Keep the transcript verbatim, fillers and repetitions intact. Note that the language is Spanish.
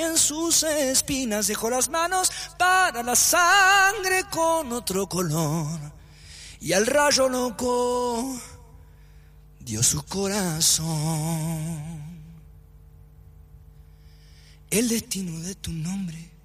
En sus espinas dejó las manos para la sangre con otro color. Y al rayo loco dio su corazón. El destino de tu nombre